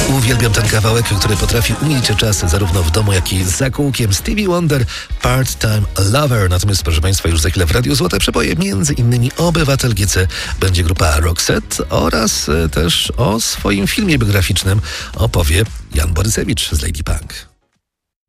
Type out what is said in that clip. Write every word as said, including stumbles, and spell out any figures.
Uwielbiam ten kawałek, który potrafi umilić czas zarówno w domu, jak i za kółkiem. Stevie Wonder, Part-Time Lover. Natomiast, proszę Państwa, już za chwilę w Radiu Złote przeboje, między innymi Obywatel G C, będzie grupa Roxette oraz też o swoim filmie biograficznym opowie Jan Borysewicz z Lady Punk.